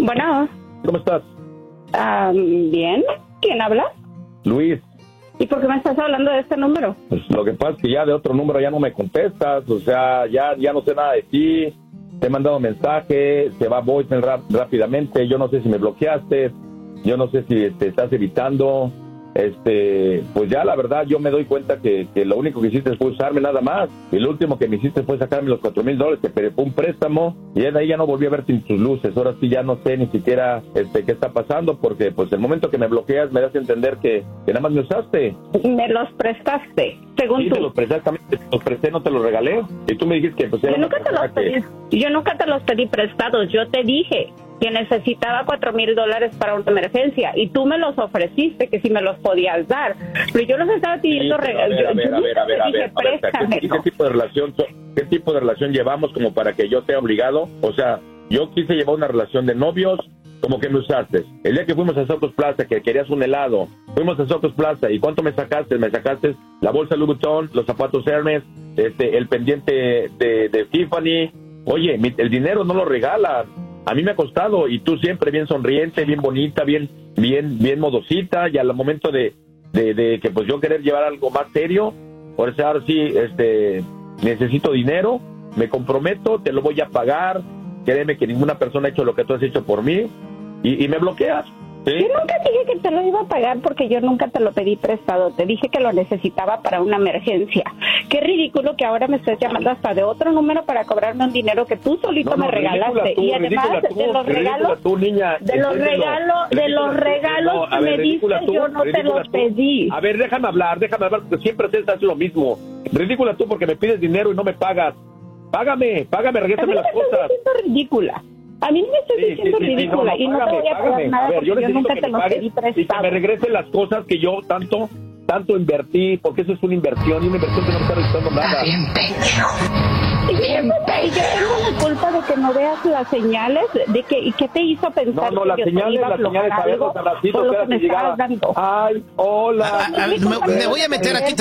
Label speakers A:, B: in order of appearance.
A: Bueno.
B: ¿Cómo estás?
A: Bien. ¿Quién habla?
B: Luis.
A: ¿Y por qué me estás hablando de este número?
B: Pues lo que pasa es que ya de otro número ya no me contestas, o sea, ya no sé nada de ti, te he mandado mensaje, se va voicemail rápidamente, yo no sé si me bloqueaste, yo no sé si te estás evitando, pues ya la verdad yo me doy cuenta que lo único que hiciste fue usarme nada más, y lo último que me hiciste fue sacarme los $4,000 que fue un préstamo, y de ahí ya no volví a verte sin tus luces. Ahora sí ya no sé ni siquiera qué está pasando, porque pues el momento que me bloqueas me das a entender que nada más me usaste.
A: Me los prestaste, según
B: sí,
A: tú.
B: Sí, te los presté, no te los regalé, y tú me dijiste que pues era
A: Yo nunca te los pedí prestados, yo te dije que necesitaba $4,000 para una emergencia y tú me los ofreciste que si me los podías dar, pero yo los estaba pidiendo regalos.
B: ¿Qué tipo de relación llevamos como para que yo sea obligado? O sea, yo quise llevar una relación de novios, como que me usaste. El día que fuimos a Socos Plaza, que querías un helado, fuimos a Socos Plaza, ¿y cuánto me sacaste? Me sacaste la bolsa Louis Vuitton, los zapatos Hermes, el pendiente de Tiffany. Oye, el dinero no lo regalas. A mí me ha costado, y tú siempre bien sonriente, bien bonita, bien modosita, y al momento de que pues yo querer llevar algo más serio, por eso ahora sí, necesito dinero, me comprometo, te lo voy a pagar, créeme que ninguna persona ha hecho lo que tú has hecho por mí, y me bloqueas. ¿Sí?
A: Yo nunca dije que te lo iba a pagar porque yo nunca te lo pedí prestado. Te dije que lo necesitaba para una emergencia. Qué ridículo que ahora me estés llamando hasta de otro número para cobrarme un dinero que tú solito me regalaste. Y además de los regalos, de los regalos que me diste, yo no te los pedí.
B: A ver, déjame hablar, porque siempre haces lo mismo. Ridícula tú porque me pides dinero y no me pagas. Págame, regrésame las cosas.
A: A mí me estás diciendo ridícula. A mí me estás diciendo ridícula y no te voy a pagar nada porque yo nunca te los pedí prestado.
B: Y que me regresen las cosas que yo tanto invertí, porque eso es una inversión, y una inversión que no me está resultando nada.
A: Bien pendejo. Y yo tengo la culpa de que no veas las señales, ¿y qué te hizo pensar
B: las
A: que
B: señales,
A: yo te iba a bloquear algo
B: a ratito,
A: por lo que me estabas dando?
B: Ay, hola.
C: Me voy a meter aquí